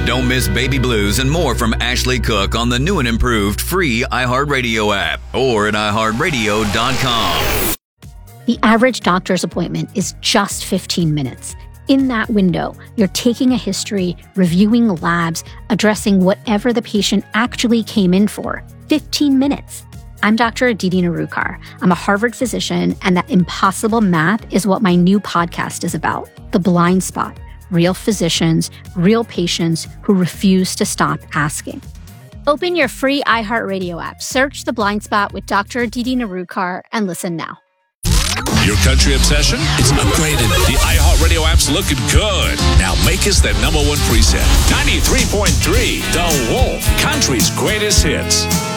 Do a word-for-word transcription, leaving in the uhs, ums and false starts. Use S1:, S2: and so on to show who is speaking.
S1: Don't miss Baby Blues and more from Ashley Cook on the new and improved free iHeartRadio app or at i heart radio dot com.
S2: The average doctor's appointment is just fifteen minutes. In that window, you're taking a history, reviewing labs, addressing whatever the patient actually came in for. fifteen minutes. I'm Doctor Aditi Narukar. I'm a Harvard physician, and that impossible math is what my new podcast is about. The Blind Spot. Real physicians, real patients who refuse to stop asking. Open your free iHeartRadio app, search The Blind Spot with Doctor Aditi Narukar, and listen now.
S3: Your country obsession? It's upgraded. The iHeartRadio app's looking good. Now make us that number one preset. ninety-three point three, The Wolf, country's greatest hits.